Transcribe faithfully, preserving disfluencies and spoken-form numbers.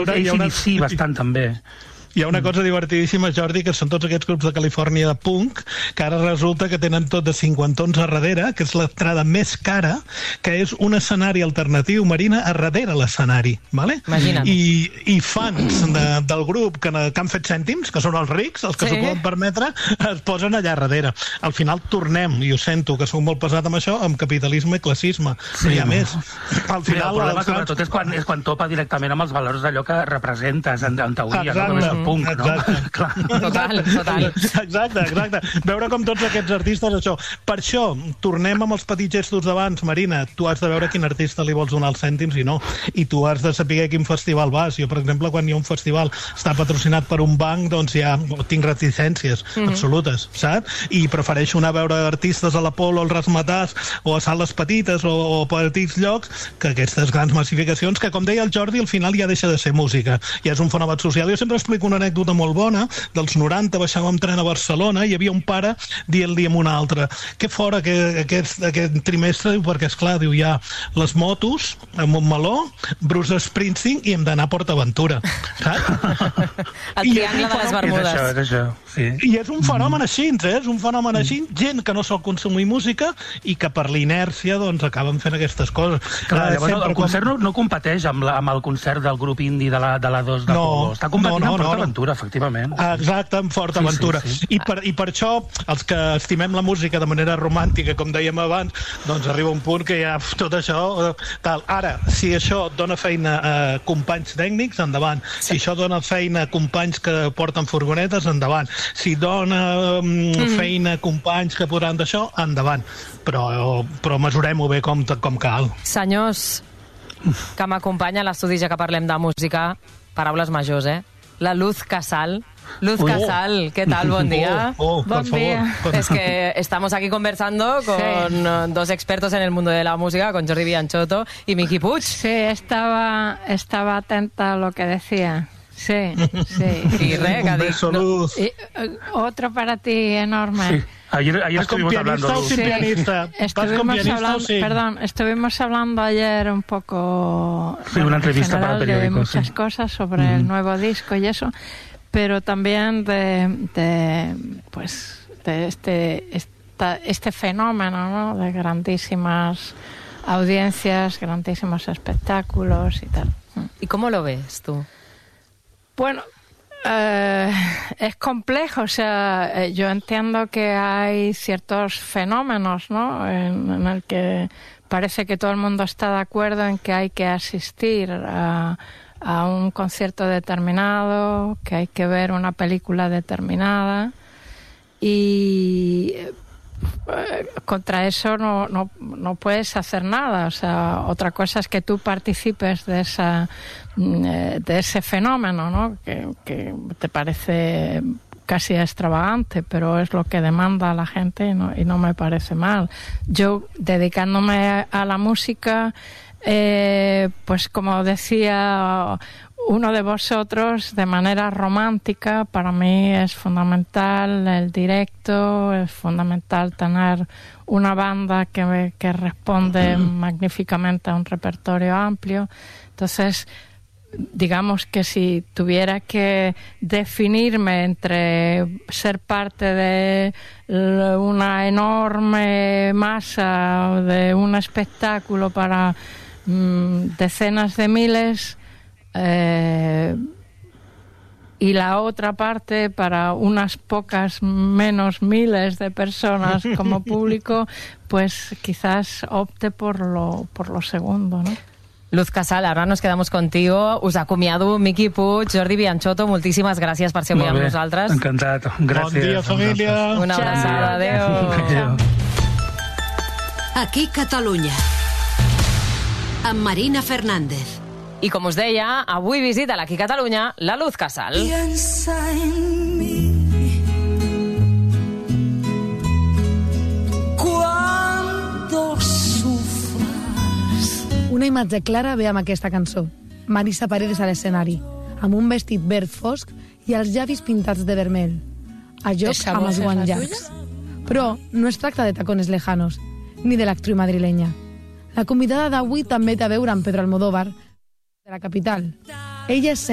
una, A C D C bastant també. Hi ha una cosa divertidíssima, Jordi, que són tots aquests grups de Califòrnia de punk, que ara resulta que tenen tot de cinquantons a darrere, que és l'entrada més cara, que és un escenari alternatiu, Marina, a darrere l'escenari, vale? Imagina't. I, i fans de, del grup que, que han fet cèntims, que són els rics, els que Sí. s'ho poden permetre, es posen allà darrere. Al final tornem, i ho sento, que sóc molt pesat amb això, amb capitalisme i classisme. Sí, no hi ha no. més. Al Sí, el final, problema els grans- sobretot és quan, és quan topa directament amb els valors d'allò que representes en, en teoria, no? Exacte. Com és el punk, no? Exacte. Clar. Total, total. Exacte, exacte. Veure com tots aquests artistes, això. Per això, tornem amb els petits gestos d'abans, Marina. Tu has de veure quin artista li vols donar els cèntims i no. I tu has de saber a quin festival vas. Jo, per exemple, quan hi ha un festival està patrocinat per un banc, doncs ja tinc reticències mm-hmm. absolutes, saps? I prefereixo anar a veure artistes a l'Apolo, al Razzmatazz, o a sales petites o, o petits llocs, que aquestes grans massificacions, que, com deia el Jordi, al final ja deixa de ser música. Ja és un fenomen social. Jo sempre explico una anècdota molt bona. Dels noranta baixàvem tren a Barcelona i hi havia un pare dient-li a un altre què fora que, aquest, aquest trimestre, diu, perquè esclar, diu, hi ha les motos a Montmeló, Bruce Springsteen i hem d'anar a PortAventura, saps? El triangle de les És Bermudes. això, és això, sí. I és un fenomen així, eh? És un fenomen així, gent que no sol consumir música i que per l'inèrcia doncs acaben fent aquestes coses. Clar, Eh, llavors, sempre el concert no, no competeix amb, la, amb el concert del grup indie de la, de la dos de No, Polo. Està competint no, no, amb no, PortAventura, efectivament. Exacte, amb Fort Aventura. Sí, sí, sí. I, per, I per això, els que estimem la música de manera romàntica, com dèiem abans, doncs arriba un punt que ja pf, tot això... eh, tal. Ara, si això dona feina a companys tècnics, endavant. Si això dona feina a companys que porten furgonetes, endavant. Si dona um, mm. feina a companys que podran d'això, endavant. Però, però mesurem-ho bé com, com cal. Senyors, que m'acompanya a l'estudi ja que parlem de música, paraules majors, eh? La Luz Casal. Luz Oh. Casal, ¿qué tal? Buen día. Oh, oh, Buen por día. favor. Es que estamos aquí conversando con Sí. eh, dos expertos en el mundo de la música, con Jordi Bianchotto y Miki Puig. Sí, estaba, estaba atenta a lo que decía. Sí, sí. Y re, que Un ha dit- beso, no, Luz. Y, eh, otro para ti enorme. Sí. Ayer, ayer ¿Vas con estuvimos hablando... pianista o Luz. sin pianista? ¿Vas con Estuvimos pianista o hablando, sin? perdón, estuvimos hablando ayer un poco Sí, una en entrevista para general de periódico, muchas sí. cosas sobre el nuevo disco y eso, pero también de, de pues de este esta, este fenómeno, ¿no? De grandísimas audiencias, grandísimos espectáculos y tal. ¿Y cómo lo ves tú? Bueno, eh, es complejo, o sea, eh, yo entiendo que hay ciertos fenómenos, ¿no? En, en el que parece que todo el mundo está de acuerdo en que hay que asistir a, a un concierto determinado, que hay que ver una película determinada y eh, contra eso no, no, no puedes hacer nada. O sea, otra cosa es que tú participes de esa eh, de ese fenómeno, ¿no? Que, que te parece casi extravagante, pero es lo que demanda la gente y no, y no me parece mal. Yo, dedicándome a la música, eh, pues como decía uno de vosotros, de manera romántica, para mí es fundamental el directo, es fundamental tener una banda que, que responde magníficamente a un repertorio amplio. Entonces, digamos que si tuviera que definirme entre ser parte de una enorme masa, de un espectáculo para mmm, decenas de miles, eh, y la otra parte para unas pocas menos miles de personas como público, pues quizás opte por lo, por lo segundo, ¿no? Luz Casal, ahora nos quedamos contigo. Us acomiado, Miki Puig, Jordi Bianchotto, moltíssimes gràcies per ser avui amb nosaltres. Encantat, gràcies. Bon dia, família. Una abraçada, adéu. Aquí Catalunya, amb Marina Fernández. I com us deia, avui visita l'Aquí Catalunya la Luz Casal. Piensa en mí cuando sufras. Una imatge clara ve amb aquesta cançó. Marisa Paredes a l'escenari, amb un vestit verd fosc i els llavis pintats de vermell. A joc Esa amb voz els es la guants llargs. Però no es tracta de tacones lejanos, ni de l'actriu madrilenya. La convidada d'avui també té a veure amb Pedro Almodóvar, de la capital. Ella és